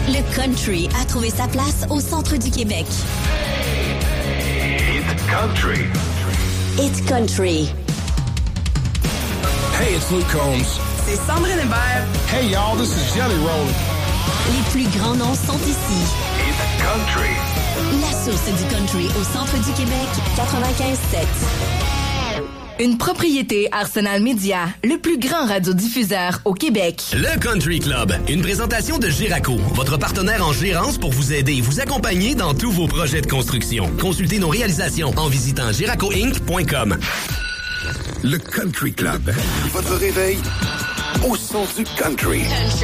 Le country a trouvé sa place au centre du Québec. It's country. It's country. Hey, it's Luke Combs. C'est Sandrine Hébert. Hey, y'all, this is Jelly Roll. Les plus grands noms sont ici. It's country. La source du country au centre du Québec, 95.7. Une propriété Arsenal Media, le plus grand radiodiffuseur au Québec. Le Country Club, une présentation de Géraco, votre partenaire en gérance pour vous aider et vous accompagner dans tous vos projets de construction. Consultez nos réalisations en visitant geracoinc.com. Le Country Club. Votre réveil au son du country.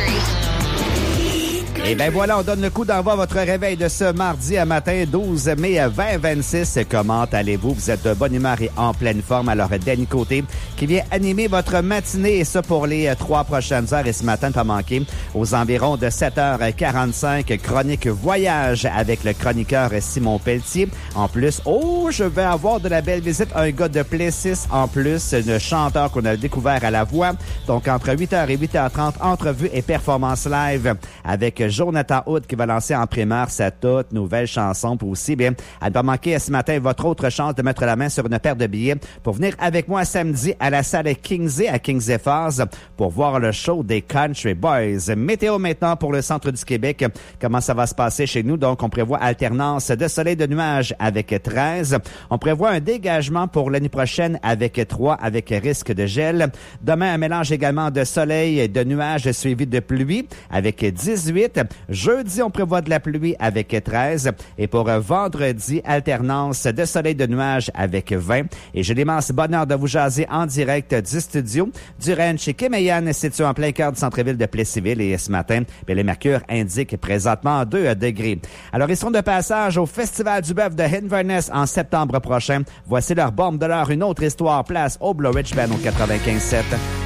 Et bien voilà, on donne le coup d'envoi à votre réveil de ce mardi à matin, 12 mai 2026. Comment allez-vous? Vous êtes de bonne humeur et en pleine forme. Alors, Danny Côté qui vient animer votre matinée, et ça pour les 3 prochaines heures. Et ce matin, pas manqué, aux environs de 7h45, chronique voyage avec le chroniqueur Simon Pelletier. En plus, je vais avoir de la belle visite, un gars de Plessis en plus, un chanteur qu'on a découvert à la voix. Donc, entre 8h et 8h30, entrevue et performance live avec Jonathan Hood qui va lancer en primeur sa toute nouvelle chanson. Pour aussi, bien, à ne pas manquer ce matin votre autre chance de mettre la main sur une paire de billets pour venir avec moi samedi à la salle Kingsley à Kingsley Falls pour voir le show des Country Boys. Météo maintenant pour le centre du Québec. Comment ça va se passer chez nous? Donc, on prévoit alternance de soleil de nuages avec 13. On prévoit un dégagement pour l'année prochaine avec 3 avec risque de gel. Demain, un mélange également de soleil et de nuages suivi de pluie avec 18. Jeudi, on prévoit de la pluie avec 13. Et pour vendredi, alternance de soleil de nuages avec 20. Et j'ai l'immense bonheur de vous jaser en direct du studio du ranch chez Kim et Yann, situé en plein cœur du centre-ville de Plessisville. Et ce matin, le mercure indique présentement 2 degrés. Alors, ils seront de passage au Festival du bœuf de Inverness en septembre prochain. Voici leur bombe de l'heure, une autre histoire, place au Blue Ridge Band au 95.7.